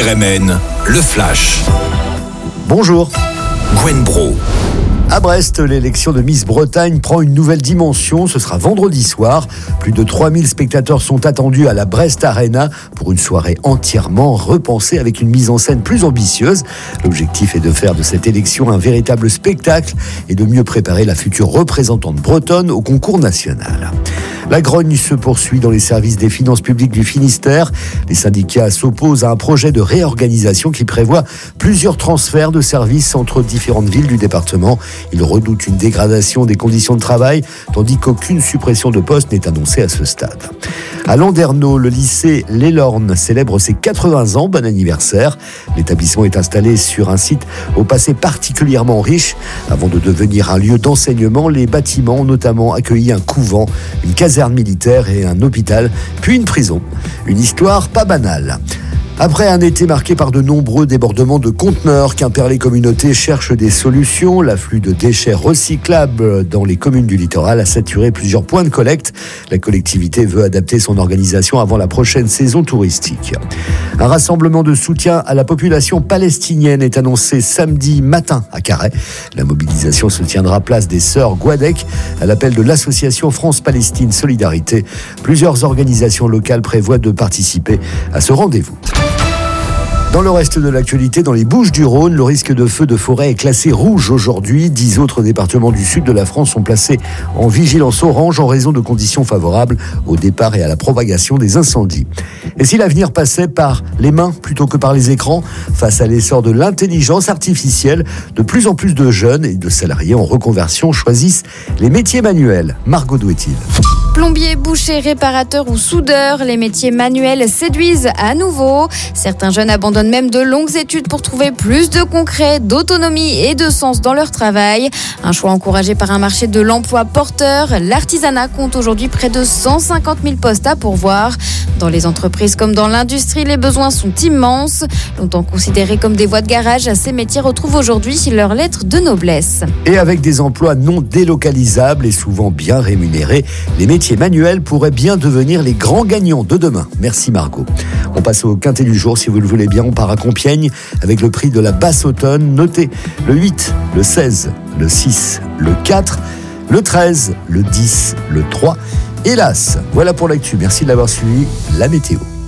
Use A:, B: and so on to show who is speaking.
A: RMN, le Flash.
B: Bonjour.
A: Gwen Bro.
B: À Brest, l'élection de Miss Bretagne prend une nouvelle dimension. Ce sera vendredi soir. Plus de 3000 spectateurs sont attendus à la Brest Arena pour une soirée entièrement repensée avec une mise en scène plus ambitieuse. L'objectif est de faire de cette élection un véritable spectacle et de mieux préparer la future représentante bretonne au concours national. La grogne se poursuit dans les services des finances publiques du Finistère. Les syndicats s'opposent à un projet de réorganisation qui prévoit plusieurs transferts de services entre différentes villes du département. Ils redoutent une dégradation des conditions de travail, tandis qu'aucune suppression de postes n'est annoncée à ce stade. À Landerneau, le lycée Les Lornes célèbre ses 80 ans. Bon anniversaire. L'établissement est installé sur un site au passé particulièrement riche. Avant de devenir un lieu d'enseignement, les bâtiments ont notamment accueilli un couvent, une caserne militaire et un hôpital, puis une prison. Une histoire pas banale. Après un été marqué par de nombreux débordements de conteneurs, Quimperlé Communauté cherche des solutions. L'afflux de déchets recyclables dans les communes du littoral a saturé plusieurs points de collecte. La collectivité veut adapter son organisation avant la prochaine saison touristique. Un rassemblement de soutien à la population palestinienne est annoncé samedi matin à Carhaix. La mobilisation se tiendra place des Sœurs Guadec à l'appel de l'association France-Palestine Solidarité. Plusieurs organisations locales prévoient de participer à ce rendez-vous. Dans le reste de l'actualité, dans les Bouches-du-Rhône, le risque de feu de forêt est classé rouge aujourd'hui. 10 autres départements du sud de la France sont placés en vigilance orange en raison de conditions favorables au départ et à la propagation des incendies. Et si l'avenir passait par les mains plutôt que par les écrans, face à l'essor de l'intelligence artificielle, de plus en plus de jeunes et de salariés en reconversion choisissent les métiers manuels. Margot Douetil.
C: Plombier, boucher, réparateur ou soudeur, les métiers manuels séduisent à nouveau. Certains jeunes abandonnent même de longues études pour trouver plus de concret, d'autonomie et de sens dans leur travail. Un choix encouragé par un marché de l'emploi porteur. L'artisanat compte aujourd'hui près de 150 000 postes à pourvoir. Dans les entreprises comme dans l'industrie, les besoins sont immenses. Longtemps considérés comme des voies de garage, ces métiers retrouvent aujourd'hui leur lettre de noblesse.
B: Et avec des emplois non délocalisables et souvent bien rémunérés, les métiers manuels pourraient bien devenir les grands gagnants de demain. Merci Margot. On passe au quintet du jour si vous le voulez bien. On part à Compiègne avec le prix de la Basse-Automne. Notez le 8, le 16, le 6, le 4, le 13, le 10, le 3 et l'As. Voilà pour l'actu. Merci de l'avoir suivi. La météo.